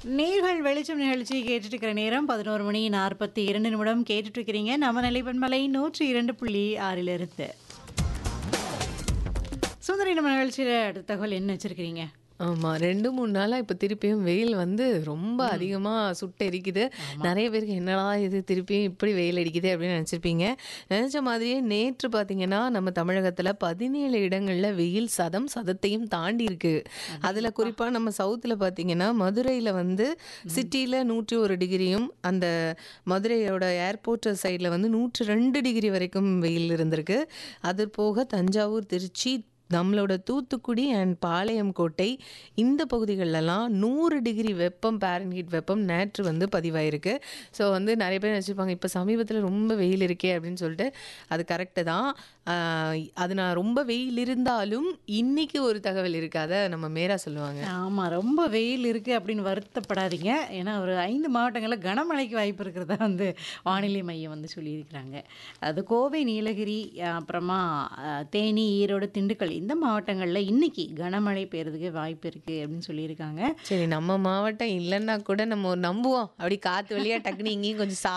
நேர்கள் வெளிச்சம் நிகழ்ச்சி கேட்டுட்டு இருக்கிற நேரம் 11 மணி 42 நிமிடம் கேட்டுட்டு இருக்கிறீங்க. நம்ம நிலைப்பன்மலை 102.6 இருந்து. சுந்தரி, நம்ம நிகழ்ச்சியில அடுத்த தகவல் என்ன வச்சிருக்கிறீங்க? ஆமா. 2, 3 நாளா இப்ப திருப்பியும் வெயில் வந்து ரொம்ப ம். அதிகமா சுட்டெரிக்குது. ஆமா. நெறைய பேருக்கு என்னடா இது திருப்பியும் இப்படி வெயில் அடிக்குதே அப்படின்னு நெனச்சிருப்பீங்க. நெனச்ச மாதிரியே நேற்று பார்த்தீங்கன்னா, நம்ம தமிழகத்துல 17 இடங்கள்ல வெயில் சதத்தையும் தாண்டி இருக்கு. அதுல அடேங்கப்பா! குறிப்பா நம்ம சவுத்துல பார்த்தீங்கன்னா, மதுரையில வந்து ம். சிட்டில 101 டிகிரியும், அந்த மதுரையோட ஏர்போர்ட் சைட்ல வந்து 102 டிகிரி வரைக்கும் வெயில் இருந்திருக்கு. அது போக தஞ்சாவூர், திருச்சி, நம்மளோட தூத்துக்குடி அண்ட் பாளையம் கோட்டை இந்த பகுதிகளெல்லாம் 100 டிகிரி வெப்பம் பாரன்ஹீட் வெப்பம் நேற்று வந்து பதிவாயிருக்கு. ஸோ வந்து நிறைய பேர் நினச்சிருப்பாங்க இப்போ சமீபத்தில் ரொம்ப வெயில் இருக்கே அப்படின்னு சொல்லிட்டு. அது கரெக்டு தான். அது நான் ரொம்ப வெயில் இருந்தாலும் இன்னைக்கு ஒரு தகவல் இருக்கு. அதை நம்ம மேரா சொல்லுவாங்க. ஆமா. ரொம்ப வெயில் இருக்கு அப்படின்னு வருத்தப்படாதீங்க. ஏன்னா ஒரு 5 மாவட்டங்கள்ல கனமழைக்கு வாய்ப்பு இருக்கிறதா வந்து வானிலை மையம் வந்து சொல்லியிருக்கிறாங்க. அது கோவை, நீலகிரி, அப்புறமா தேனி, ஈரோடு, திண்டுக்கல் இந்த மாவட்டங்கள்ல இன்னைக்கு கனமழை பெய்யறதுக்கு வாய்ப்பு இருக்கு அப்படின்னு சொல்லியிருக்காங்க. சரி, நம்ம மாவட்டம் இல்லைன்னா கூட நம்ம ஒரு நம்புவோம். அப்படி காற்று வழியா டக்குன்னு இங்கேயும் கொஞ்சம்